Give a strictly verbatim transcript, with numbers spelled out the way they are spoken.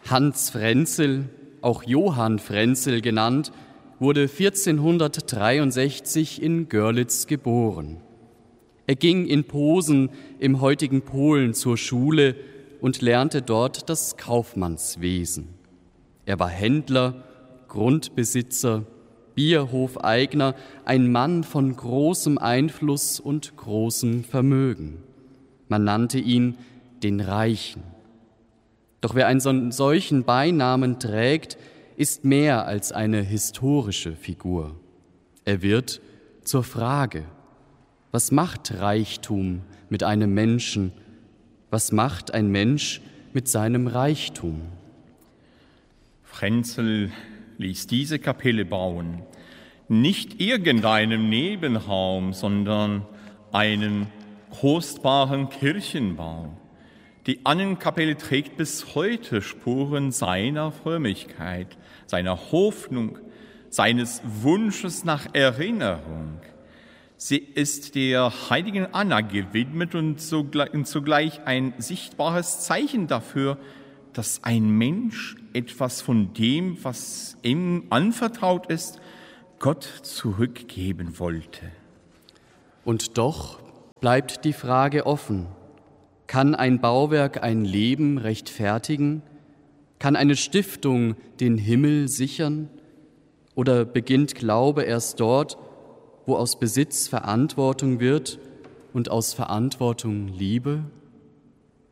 Hans Frenzel, auch Johann Frenzel genannt, wurde vierzehnhundertdreiundsechzig in Görlitz geboren. Er ging in Posen im heutigen Polen zur Schule und lernte dort das Kaufmannswesen. Er war Händler, Grundbesitzer, Bierhofeigner, ein Mann von großem Einfluss und großem Vermögen. Man nannte ihn den Reichen. Doch wer einen solchen Beinamen trägt, ist mehr als eine historische Figur. Er wird zur Frage: Was macht Reichtum mit einem Menschen? Was macht ein Mensch mit seinem Reichtum? Frenzel ließ diese Kapelle bauen, nicht irgendeinem Nebenraum, sondern einen kostbaren Kirchenbau. Die Annenkapelle trägt bis heute Spuren seiner Frömmigkeit, seiner Hoffnung, seines Wunsches nach Erinnerung. Sie ist der heiligen Anna gewidmet und zugleich ein sichtbares Zeichen dafür, dass ein Mensch etwas von dem, was ihm anvertraut ist, Gott zurückgeben wollte. Und doch bleibt die Frage offen: Kann ein Bauwerk ein Leben rechtfertigen? Kann eine Stiftung den Himmel sichern? Oder beginnt Glaube erst dort, wo aus Besitz Verantwortung wird und aus Verantwortung Liebe?